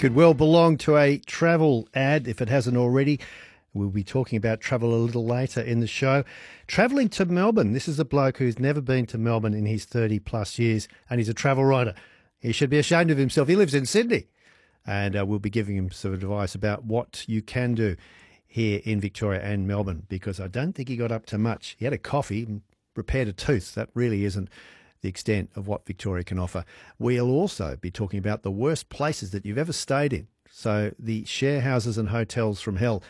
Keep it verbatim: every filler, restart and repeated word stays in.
Could well belong to a travel ad if it hasn't already. We'll be talking about travel a little later in the show. Travelling to Melbourne. This is a bloke who's never been to Melbourne in his thirty plus years, and he's a travel writer. He should be ashamed of himself. He lives in Sydney. And uh, we'll be giving him some advice about what you can do here in Victoria and Melbourne, because I don't think he got up to much. He had a coffee and repaired a tooth. That really isn't the extent of what Victoria can offer. We'll also be talking about the worst places that you've ever stayed in. So the share houses and hotels from hell.